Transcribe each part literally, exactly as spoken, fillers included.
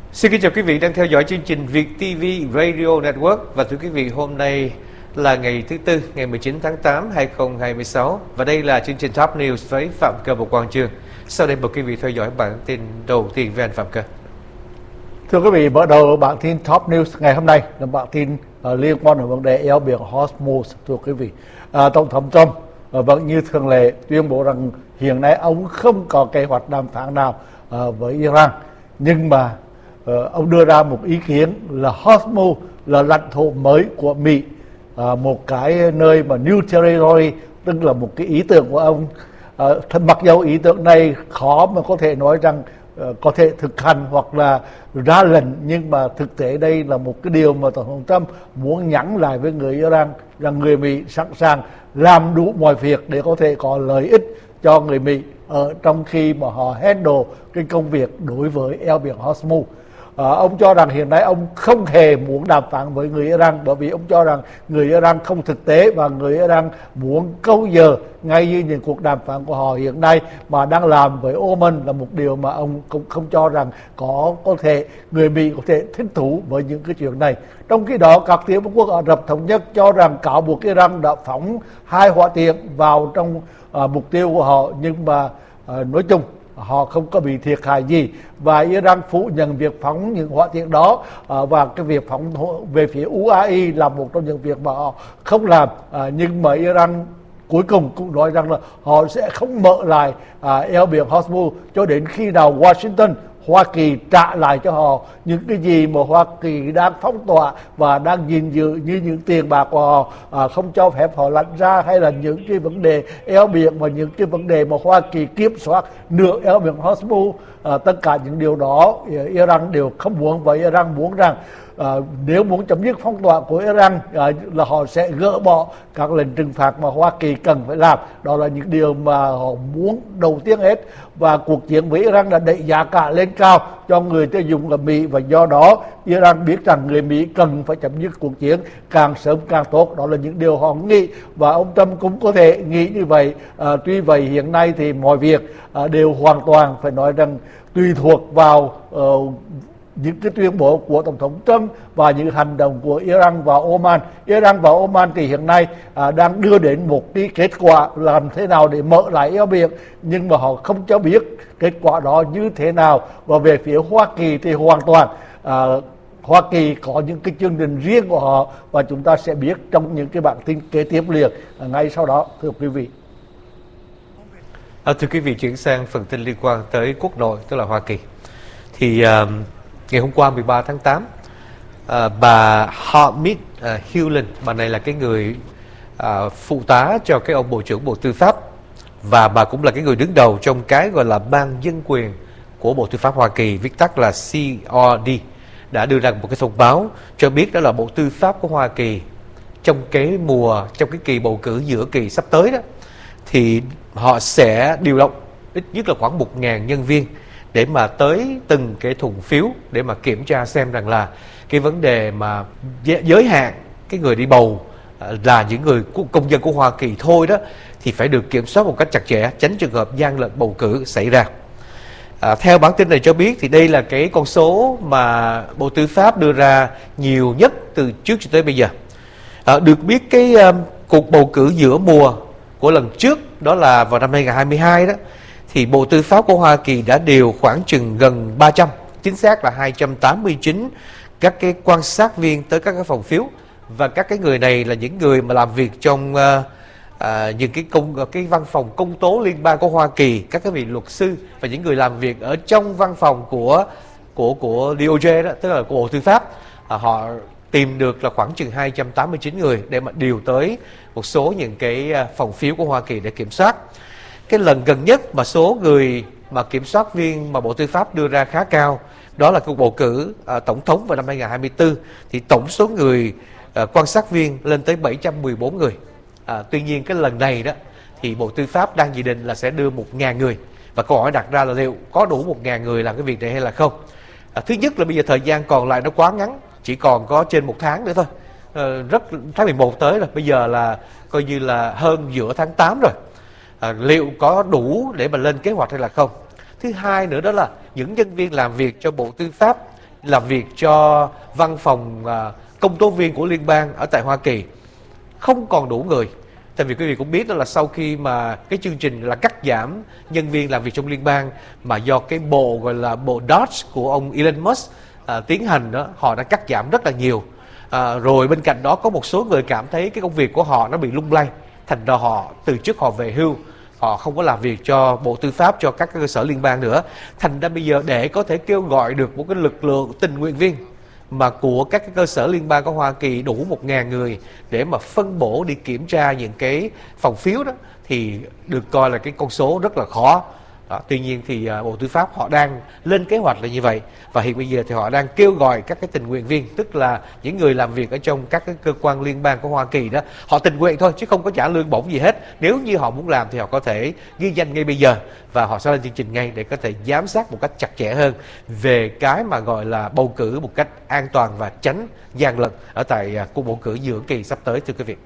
Xin kính chào quý vị đang theo dõi chương trình Việt ti vi Radio Network. Và thưa quý vị, hôm nay là ngày thứ Tư, ngày mười chín tháng tám, hai nghìn không trăm hai mươi sáu. Và đây là chương trình Top News với Phạm Cơ và Quang Chương. Sau đây mời quý vị theo dõi bản tin đầu tiên với anh Phạm Cơ. Thưa quý vị, mở đầu bản tin Top News ngày hôm nay là bản tin uh, liên quan đến vấn đề eo biển Hormuz. Thưa quý vị, uh, Tổng thống Trump uh, vẫn như thường lệ tuyên bố rằng hiện nay ông không có kế hoạch đàm phán nào uh, với Iran. Nhưng mà uh, ông đưa ra một ý kiến là Hormuz là lãnh thổ mới của Mỹ, uh, một cái nơi mà New Territory, tức là một cái ý tưởng của ông. Uh, mặc dầu ý tưởng này khó mà có thể nói rằng uh, có thể thực hành hoặc là ra lệnh, nhưng mà thực tế đây là một cái điều mà Tổng thống Trump muốn nhắn lại với người Iran rằng người Mỹ sẵn sàng làm đủ mọi việc để có thể có lợi ích cho người Mỹ ở trong khi mà họ handle cái công việc đối với eo biển Hormuz. À, ông cho rằng hiện nay ông không hề muốn đàm phán với người Iran, bởi vì ông cho rằng người Iran không thực tế và người Iran muốn câu giờ ngay như những cuộc đàm phán của họ hiện nay mà đang làm với Oman là một điều mà ông cũng không cho rằng có có thể người Mỹ có thể thích thú với những cái chuyện này. Trong khi đó, các tiểu vương quốc Ả Rập Thống Nhất cho rằng cáo buộc Iran đã phóng hai hỏa tiễn vào trong uh, mục tiêu của họ, nhưng mà uh, nói chung họ không có bị thiệt hại gì, và Iran phủ nhận việc phóng những hỏa tiễn đó, à, và cái việc phóng về phía u a e là một trong những việc mà họ không làm. À, nhưng mà Iran cuối cùng cũng nói rằng là họ sẽ không mở lại à, eo biển Hormuz cho đến khi nào Washington, Hoa Kỳ trả lại cho họ những cái gì mà Hoa Kỳ đang phong tỏa và đang gìn giữ, như những tiền bạc của họ, à, không cho phép họ lặn ra, hay là những cái vấn đề eo biển và những cái vấn đề mà Hoa Kỳ kiểm soát nửa eo biển Hormuz. À, tất cả những điều đó Iran đều không muốn, và Iran muốn rằng à, nếu muốn chấm dứt phong tỏa của Iran à, là họ sẽ gỡ bỏ các lệnh trừng phạt mà Hoa Kỳ cần phải làm. Đó là những điều mà họ muốn đầu tiên hết, và cuộc chiến với Iran đã đẩy giá cả lên cao cho người tiêu dùng ở Mỹ, và do đó Iran biết rằng người Mỹ cần phải chấm dứt cuộc chiến càng sớm càng tốt. Đó là những điều họ nghĩ, và ông Trump cũng có thể nghĩ như vậy. À, tuy vậy hiện nay thì mọi việc à, đều hoàn toàn phải nói rằng tùy thuộc vào uh, những cái tuyên bố của Tổng thống Trump và những hành động của Iran và Oman. Iran và Oman thì hiện nay à, đang đưa đến một cái kết quả làm thế nào để mở lại eo biển, nhưng mà họ không cho biết kết quả đó như thế nào. Và về phía Hoa Kỳ thì hoàn toàn à, Hoa Kỳ có những cái chương trình riêng của họ, và chúng ta sẽ biết trong những cái bản tin kế tiếp liền à, ngay sau đó, thưa quý vị. À, thưa quý vị, chuyển sang phần tin liên quan tới quốc nội, tức là Hoa Kỳ. Thì uh, ngày hôm qua mười ba tháng tám, uh, bà Harmeet uh, Hewlett, bà này là cái người uh, phụ tá cho cái ông Bộ trưởng Bộ Tư pháp, và bà cũng là cái người đứng đầu trong cái gọi là Ban Dân quyền của Bộ Tư pháp Hoa Kỳ, viết tắt là xê rờ đê, đã đưa ra một cái thông báo cho biết đó là Bộ Tư pháp của Hoa Kỳ trong cái mùa, trong cái kỳ bầu cử giữa kỳ sắp tới đó, thì họ sẽ điều động ít nhất là khoảng một nghìn nhân viên để mà tới từng cái thùng phiếu để mà kiểm tra xem rằng là cái vấn đề mà giới hạn cái người đi bầu là những người công dân của Hoa Kỳ thôi đó, thì phải được kiểm soát một cách chặt chẽ, tránh trường hợp gian lận bầu cử xảy ra. À, theo bản tin này cho biết thì đây là cái con số mà Bộ Tư pháp đưa ra nhiều nhất từ trước cho tới bây giờ. À, được biết cái um, cuộc bầu cử giữa mùa của lần trước, đó là vào năm hai nghìn không trăm hai mươi hai đó, thì Bộ Tư pháp của Hoa Kỳ đã điều khoảng chừng gần ba trăm, chính xác là hai trăm tám mươi chín các cái quan sát viên tới các cái phòng phiếu. Và các cái người này là những người mà làm việc trong uh, uh, những cái công cái văn phòng công tố liên bang của Hoa Kỳ, các cái vị luật sư và những người làm việc ở trong văn phòng của của của đê o gi đó, tức là của Bộ Tư pháp. Uh, họ tìm được là khoảng chừng hai trăm tám mươi chín người để mà điều tới một số những cái phòng phiếu của Hoa Kỳ để kiểm soát. Cái lần gần nhất mà số người mà kiểm soát viên mà Bộ Tư pháp đưa ra khá cao, đó là cuộc bầu cử à, tổng thống vào năm hai nghìn không trăm hai mươi tư, thì tổng số người à, quan sát viên lên tới bảy trăm mười bốn người. À, tuy nhiên cái lần này đó thì Bộ Tư pháp đang dự định là sẽ đưa một nghìn người, và câu hỏi đặt ra là liệu có đủ một nghìn người làm cái việc này hay là không. À, thứ nhất là bây giờ thời gian còn lại nó quá ngắn, chỉ còn có trên một tháng nữa thôi. À, rất tháng mười một tới rồi, bây giờ là coi như là hơn giữa tháng tám rồi. À, liệu có đủ để mà lên kế hoạch hay là không. Thứ hai nữa đó là những nhân viên làm việc cho Bộ Tư pháp làm việc cho văn phòng à, công tố viên của liên bang ở tại Hoa Kỳ không còn đủ người. Tại vì quý vị cũng biết đó là sau khi mà cái chương trình là cắt giảm nhân viên làm việc trong liên bang mà do cái bộ gọi là bộ Dodge của ông Elon Musk à, tiến hành đó, họ đã cắt giảm rất là nhiều. À, rồi bên cạnh đó có một số người cảm thấy cái công việc của họ nó bị lung lay, thành ra họ từ chức, họ về hưu, họ không có làm việc cho Bộ Tư pháp, cho các cơ sở liên bang nữa. Thành ra bây giờ để có thể kêu gọi được một cái lực lượng tình nguyện viên mà của các cái cơ sở liên bang của Hoa Kỳ đủ một ngàn người để mà phân bổ đi kiểm tra những cái phòng phiếu đó thì được coi là cái con số rất là khó. Đó, tuy nhiên thì uh, Bộ Tư pháp họ đang lên kế hoạch là như vậy, và hiện bây giờ thì họ đang kêu gọi các cái tình nguyện viên, tức là những người làm việc ở trong các cái cơ quan liên bang của Hoa Kỳ đó, họ tình nguyện thôi chứ không có trả lương bổng gì hết. Nếu như họ muốn làm thì họ có thể ghi danh ngay bây giờ và họ sẽ lên chương trình ngay để có thể giám sát một cách chặt chẽ hơn về cái mà gọi là bầu cử một cách an toàn và tránh gian lận ở tại uh, cuộc bầu cử giữa kỳ sắp tới, thưa quý vị.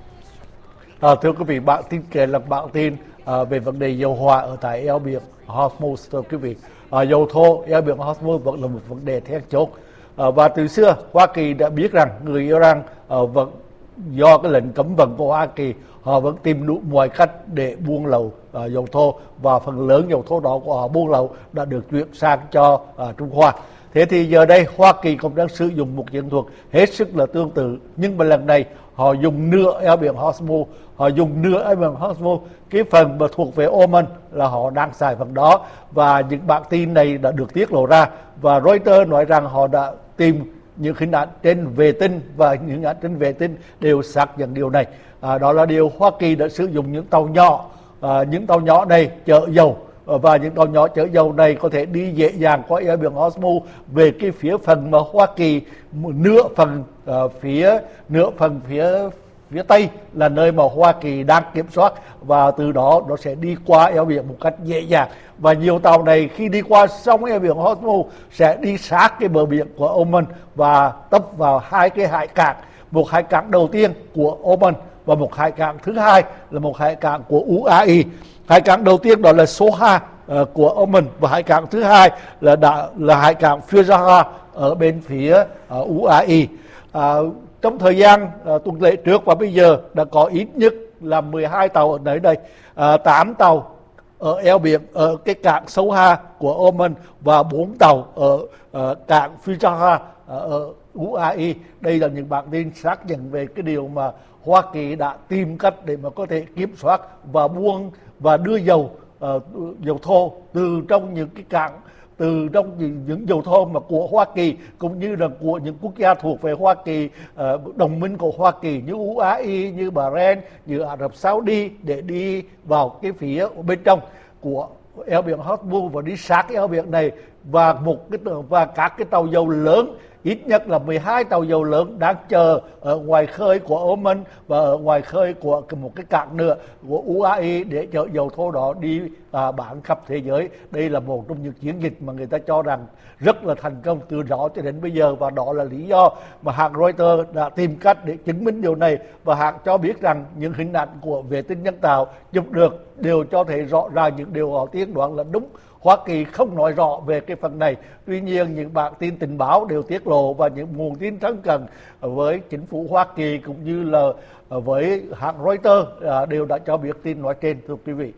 À, thưa quý vị, bản tin kể là bản tin à, về vấn đề dầu hỏa ở tại eo biển Hormuz. Thưa quý vị, à, dầu thô eo biển Hormuz vẫn là một vấn đề then chốt, à, và từ xưa Hoa Kỳ đã biết rằng người Iran à, vẫn do cái lệnh cấm vận của Hoa Kỳ, họ vẫn tìm đủ mọi cách để buôn lậu à, dầu thô, và phần lớn dầu thô đó của họ buôn lậu đã được chuyển sang cho à, Trung Hoa. Thế thì giờ đây Hoa Kỳ cũng đang sử dụng một chiến thuật hết sức là tương tự, nhưng mà lần này họ dùng nửa eo biển Hormuz, họ dùng nửa eo biển Hormuz, cái phần mà thuộc về Oman là họ đang xài phần đó, và những bản tin này đã được tiết lộ ra, và Reuters nói rằng họ đã tìm những hình ảnh trên vệ tinh, và những hình ảnh trên vệ tinh đều xác nhận điều này. À, đó là điều Hoa Kỳ đã sử dụng những tàu nhỏ, à, những tàu nhỏ này chở dầu, và những tàu nhỏ chở dầu này có thể đi dễ dàng qua eo biển Hormuz về cái phía phần mà Hoa Kỳ, nửa phần uh, phía nửa phần phía phía tây là nơi mà Hoa Kỳ đang kiểm soát, và từ đó nó sẽ đi qua eo biển một cách dễ dàng. Và nhiều tàu này khi đi qua sông eo biển Hormuz sẽ đi sát cái bờ biển của Oman và tấp vào hai cái hải cảng, một hải cảng đầu tiên của Oman và một hải cảng thứ hai là một hải cảng của u a e. Hải cảng đầu tiên đó là Soha uh, của Oman, và hải cảng thứ hai là đã, là hải cảng Firaha ở bên phía uh, u a e. Uh, trong thời gian uh, tuần lễ trước và bây giờ đã có ít nhất là mười hai tàu ở nơi đây, uh, tám tàu ở eo biển ở cái cảng Soha của Oman và bốn tàu ở uh, cảng Firaha uh, ở u a e. Đây là những bản tin xác nhận về cái điều mà Hoa Kỳ đã tìm cách để mà có thể kiểm soát và buôn và đưa dầu uh, dầu thô từ trong những cái cảng, từ trong những, những dầu thô mà của Hoa Kỳ cũng như là của những quốc gia thuộc về Hoa Kỳ, uh, đồng minh của Hoa Kỳ như u a e, như Bahrain, như Ả Rập Saudi, để đi vào cái phía bên trong của eo biển Hormuz và đi sát cái eo biển này, và một cái và các cái tàu dầu lớn, ít nhất là mười hai tàu dầu lớn đang chờ ở ngoài khơi của Oman và ở ngoài khơi của một cái cảng nữa của u a e để chở dầu thô đó đi à, bán khắp thế giới. Đây là một trong những chiến dịch mà người ta cho rằng rất là thành công từ đó cho đến bây giờ, và đó là lý do mà hãng Reuters đã tìm cách để chứng minh điều này, và hãng cho biết rằng những hình ảnh của vệ tinh nhân tạo chụp được đều cho thấy rõ ràng những điều họ tiên đoán là đúng. Hoa Kỳ không nói rõ về cái phần này, tuy nhiên những bản tin tình báo đều tiết lộ, và những nguồn tin thân cận với chính phủ Hoa Kỳ cũng như là với hãng Reuters đều đã cho biết tin nói trên, thưa quý vị.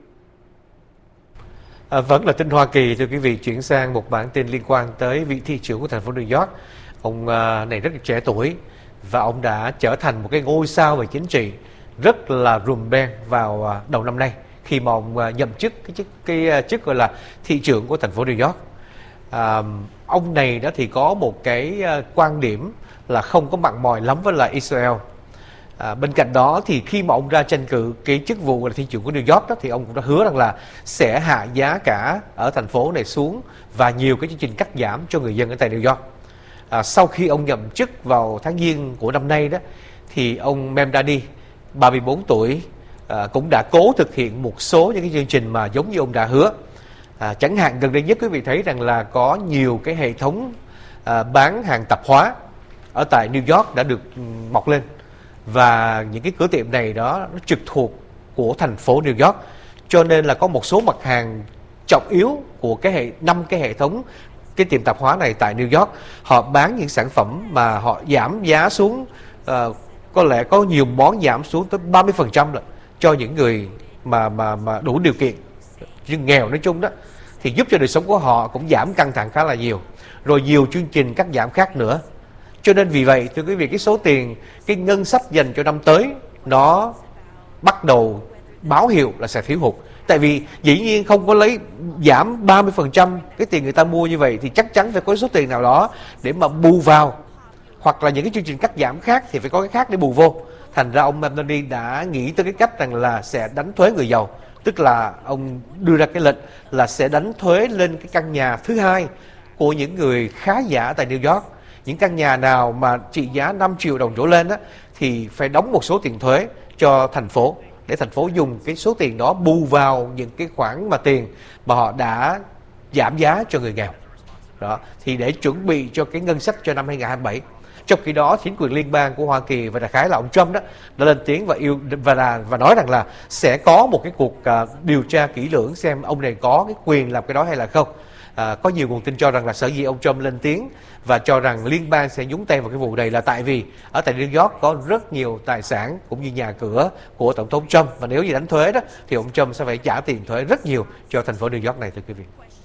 À, vẫn là tin Hoa Kỳ, thưa quý vị. Chuyển sang một bản tin liên quan tới vị thị trưởng của thành phố New York. Ông à, này rất là trẻ tuổi và ông đã trở thành một cái ngôi sao về chính trị rất là rùm beng vào à, đầu năm nay, khi mà ông uh, nhậm chức cái chức cái uh, chức gọi là thị trưởng của thành phố New York. À, ông này đó thì có một cái uh, quan điểm là không có mặn mòi lắm với lại Israel. À, bên cạnh đó thì khi mà ông ra tranh cử cái chức vụ là thị trưởng của New York đó, thì ông cũng đã hứa rằng là sẽ hạ giá cả ở thành phố này xuống và nhiều cái chương trình cắt giảm cho người dân ở tại New York. À, sau khi ông nhậm chức vào tháng Giêng của năm nay đó, thì ông Memdani, ba mươi bốn tuổi, À, cũng đã cố thực hiện một số những cái chương trình mà giống như ông đã hứa. À, chẳng hạn gần đây nhất quý vị thấy rằng là có nhiều cái hệ thống à, bán hàng tạp hóa ở tại New York đã được mọc lên, và những cái cửa tiệm này đó nó trực thuộc của thành phố New York, cho nên là có một số mặt hàng trọng yếu của cái hệ năm cái hệ thống cái tiệm tạp hóa này tại New York, họ bán những sản phẩm mà họ giảm giá xuống, uh, có lẽ có nhiều món giảm xuống tới ba mươi phần trăm rồi, cho những người mà mà mà đủ điều kiện, nhưng nghèo nói chung đó, thì giúp cho đời sống của họ cũng giảm căng thẳng khá là nhiều. Rồi nhiều chương trình cắt giảm khác nữa. Cho nên vì vậy, thưa quý vị, cái số tiền, cái ngân sách dành cho năm tới nó bắt đầu báo hiệu là sẽ thiếu hụt. Tại vì dĩ nhiên không có lấy giảm ba mươi phần trăm cái tiền người ta mua như vậy, thì chắc chắn phải có số tiền nào đó để mà bù vào. Hoặc là những cái chương trình cắt giảm khác thì phải có cái khác để bù vô. Thành ra ông Anthony đã nghĩ tới cái cách rằng là sẽ đánh thuế người giàu. Tức là ông đưa ra cái lệnh là sẽ đánh thuế lên cái căn nhà thứ hai của những người khá giả tại New York. Những căn nhà nào mà trị giá năm triệu đồng trở lên á, thì phải đóng một số tiền thuế cho thành phố, để thành phố dùng cái số tiền đó bù vào những cái khoản mà tiền mà họ đã giảm giá cho người nghèo. Đó, thì để chuẩn bị cho cái ngân sách cho năm hai không hai bảy. Trong khi đó, chính quyền liên bang của Hoa Kỳ và đại khái là ông Trump đó đã lên tiếng và yêu và và nói rằng là sẽ có một cái cuộc uh, điều tra kỹ lưỡng xem ông này có cái quyền làm cái đó hay là không. À, có nhiều nguồn tin cho rằng là sở dĩ ông Trump lên tiếng và cho rằng liên bang sẽ nhúng tay vào cái vụ này là tại vì ở tại New York có rất nhiều tài sản cũng như nhà cửa của tổng thống Trump, và nếu như đánh thuế đó thì ông Trump sẽ phải trả tiền thuế rất nhiều cho thành phố New York này, thưa quý vị.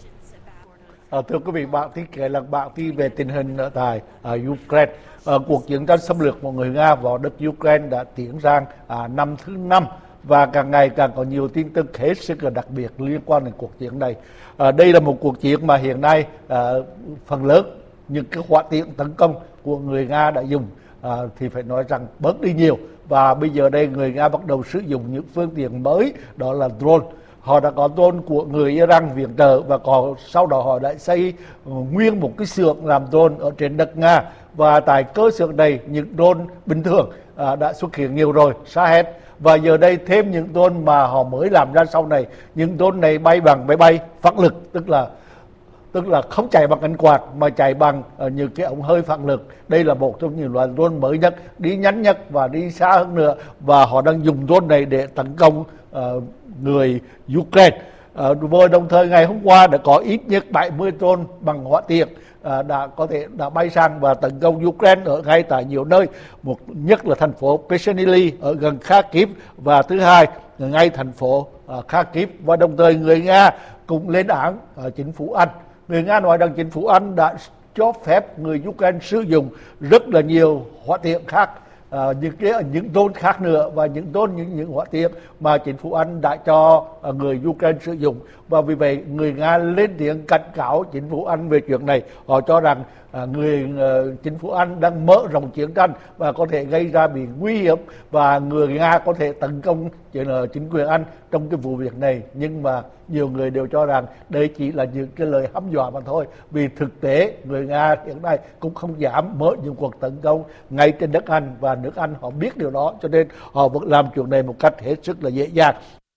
À, thưa quý vị, bạn tin kể là bạn tin về tình hình ở tại uh, Ukraine. Uh, cuộc chiến tranh xâm lược của người Nga vào đất Ukraine đã tiến sang uh, năm thứ năm, và càng ngày càng có nhiều tin tức hết sức là đặc biệt liên quan đến cuộc chiến này. À, đây là một cuộc chiến mà hiện nay à, phần lớn những cái hỏa tiễn tấn công của người Nga đã dùng à, thì phải nói rằng bớt đi nhiều, và bây giờ đây người Nga bắt đầu sử dụng những phương tiện mới, đó là drone. Họ đã có drone của người Iran viện trợ, và còn sau đó họ đã xây uh, nguyên một cái xưởng làm drone ở trên đất Nga, và tại cơ xưởng này những drone bình thường uh, đã xuất hiện nhiều rồi, Shahed. Và giờ đây thêm những drone mà họ mới làm ra sau này, những drone này bay bằng máy bay phản lực, tức là tức là không chạy bằng cánh quạt mà chạy bằng uh, những cái ống hơi phản lực. Đây là một trong những loại drone mới nhất, đi nhanh nhất và đi xa hơn nữa, và họ đang dùng drone này để tấn công uh, người Ukraine. Uh, vừa đồng thời ngày hôm qua đã có ít nhất bảy mươi drone bằng hỏa tiễn uh, đã có thể đã bay sang và tấn công Ukraine ở ngay tại nhiều nơi, một nhất là thành phố Peshenili ở gần Kharkiv, và thứ hai là ngay thành phố uh, Kharkiv. Và đồng thời người Nga cũng lên án uh, chính phủ Anh. Người Nga nói rằng chính phủ Anh đã cho phép người Ukraine sử dụng rất là nhiều hỏa tiễn khác, à, những cái những drone khác nữa, và những drone những những hỏa tiễn mà chính phủ Anh đã cho à, người Ukraine sử dụng. Và vì vậy người Nga lên tiếng cảnh cáo chính phủ Anh về chuyện này. Họ cho rằng à, người à, chính phủ Anh đang mở rộng chiến tranh và có thể gây ra bị nguy hiểm, và người Nga có thể tấn công chính quyền Anh trong cái vụ việc này. Nhưng mà nhiều người đều cho rằng đây chỉ là những cái lời hăm dọa mà thôi, vì thực tế người Nga hiện nay cũng không dám mở những cuộc tấn công ngay trên đất Anh, và nước Anh họ biết điều đó, cho nên họ vẫn làm chuyện này một cách hết sức là dễ dàng.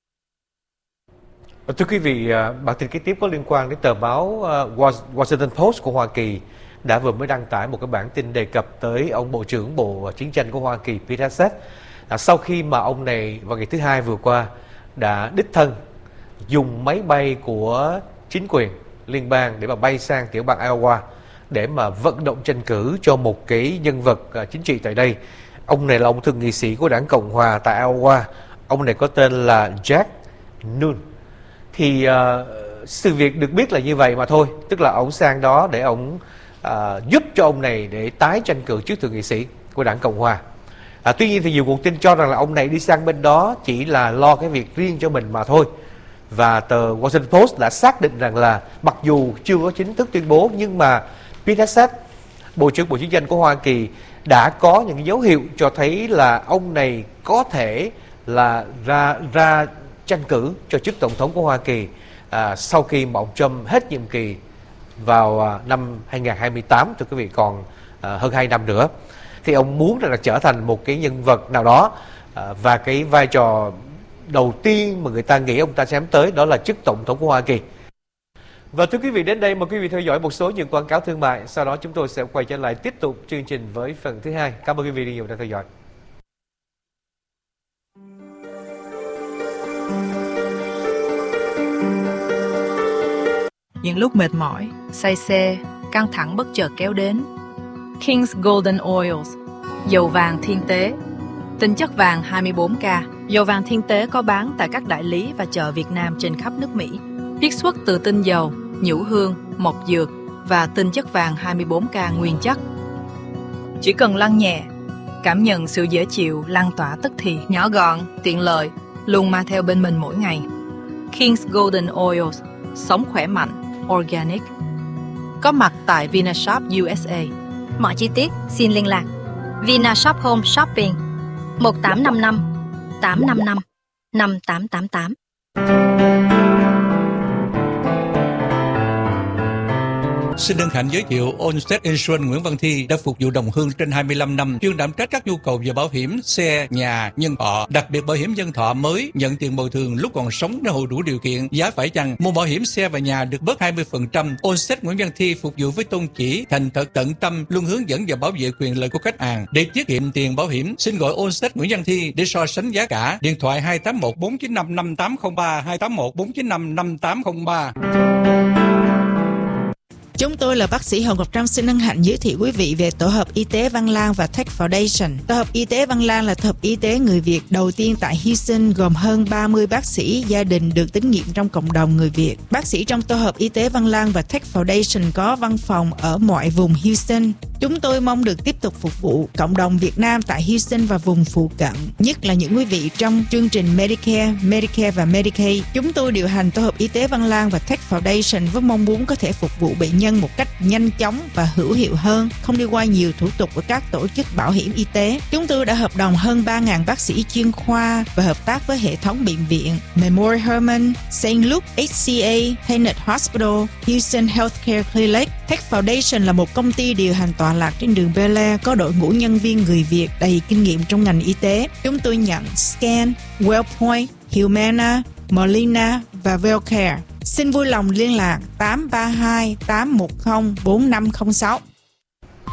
Thưa quý vị, bản tin kế tiếp có liên quan đến tờ báo Washington Post của Hoa Kỳ đã vừa mới đăng tải một cái bản tin đề cập tới ông Bộ trưởng Bộ Chiến tranh của Hoa Kỳ Pete Hegseth. Sau khi mà ông này vào ngày thứ Hai vừa qua đã đích thân dùng máy bay của chính quyền liên bang để mà bay sang tiểu bang Iowa để mà vận động tranh cử cho một cái nhân vật chính trị tại đây. Ông này là ông thượng nghị sĩ của đảng Cộng Hòa tại Iowa. Ông này có tên là Jack Noon. Thì uh, sự việc được biết là như vậy mà thôi, tức là ông sang đó để ông uh, giúp cho ông này để tái tranh cử trước thượng nghị sĩ của đảng Cộng Hòa. À, tuy nhiên thì nhiều nguồn tin cho rằng là ông này đi sang bên đó chỉ là lo cái việc riêng cho mình mà thôi. Và tờ Washington Post đã xác định rằng là mặc dù chưa có chính thức tuyên bố, nhưng mà Pete Hegseth, Bộ trưởng Bộ Chiến tranh của Hoa Kỳ, đã có những dấu hiệu cho thấy là ông này có thể là ra ra tranh cử cho chức tổng thống của Hoa Kỳ à, sau khi mà ông Trump hết nhiệm kỳ vào à, năm hai không hai tám, thưa quý vị, còn à, hơn hai năm nữa. Thì ông muốn là trở thành một cái nhân vật nào đó, à, và cái vai trò đầu tiên mà người ta nghĩ ông ta sẽ nhắm tới đó là chức tổng thống của Hoa Kỳ. Và thưa quý vị, đến đây mời quý vị theo dõi một số những quảng cáo thương mại, sau đó chúng tôi sẽ quay trở lại tiếp tục chương trình với phần thứ hai. Cảm ơn quý vị nhiều đã theo dõi. những lúc mệt mỏi, say xe, căng thẳng bất chợt kéo đến. King's Golden Oils, dầu vàng thiên tế, tinh chất vàng hai mươi bốn ca. Dầu vàng thiên tế có bán tại các đại lý và chợ Việt Nam trên khắp nước Mỹ. Chiết xuất từ tinh dầu, nhũ hương, mộc dược và tinh chất vàng hai mươi bốn ca nguyên chất. Chỉ cần lăn nhẹ, cảm nhận sự dễ chịu lan tỏa tức thì, nhỏ gọn, tiện lợi, luôn mang theo bên mình mỗi ngày. King's Golden Oils, sống khỏe mạnh, organic. Có mặt tại Vinashop u ét a. Mọi chi tiết xin liên lạc Vinashop Home Shopping một tám năm năm tám năm năm năm tám tám tám. Xin hân hạnh giới thiệu Allstate Insurance Nguyễn Văn Thi đã phục vụ đồng hương trên hai mươi lăm năm, chuyên đảm trách các nhu cầu về bảo hiểm xe, nhà, nhân thọ, đặc biệt bảo hiểm nhân thọ mới nhận tiền bồi thường lúc còn sống nếu hộ đủ điều kiện, giá phải chăng, mua bảo hiểm xe và nhà được bớt hai mươi phần trăm. Allstate Nguyễn Văn Thi phục vụ với tôn chỉ thành thật tận tâm, luôn hướng dẫn và bảo vệ quyền lợi của khách hàng. Để tiết kiệm tiền bảo hiểm, xin gọi Allstate Nguyễn Văn Thi để so sánh giá cả. Điện thoại hai tám một bốn chín năm năm tám không ba, hai tám một bốn chín năm năm tám không ba. Chúng tôi là bác sĩ Hồng Ngọc Trâm xin hân hạnh giới thiệu quý vị về tổ hợp y tế Văn Lang và Tech Foundation. Tổ hợp y tế Văn Lang là tổ hợp y tế người Việt đầu tiên tại Houston, gồm hơn ba mươi bác sĩ gia đình được tín nhiệm trong cộng đồng người Việt. Bác sĩ trong tổ hợp y tế Văn Lang và Tech Foundation có văn phòng ở mọi vùng Houston. Chúng tôi mong được tiếp tục phục vụ cộng đồng Việt Nam tại Houston và vùng phụ cận, nhất là những quý vị trong chương trình Medicare, Medicare và Medicaid. Chúng tôi điều hành tổ hợp y tế Văn Lang và Tech Foundation với mong muốn có thể phục vụ bệnh nhân một cách nhanh chóng và hữu hiệu hơn, không đi qua nhiều thủ tục của các tổ chức bảo hiểm y tế. Chúng tôi đã hợp đồng hơn ba nghìn bác sĩ chuyên khoa và hợp tác với hệ thống bệnh viện Memorial Hermann, Saint Luke, hát xê a, Tenet Hospital, Houston Healthcare Clinic. Tech Foundation là một công ty điều hành tọa lạc trên đường Bel Air, có đội ngũ nhân viên người Việt đầy kinh nghiệm trong ngành y tế. Chúng tôi nhận Scan, Wellpoint, Humana, Molina và Wellcare. Xin vui lòng liên lạc tám ba hai tám một không bốn năm không sáu.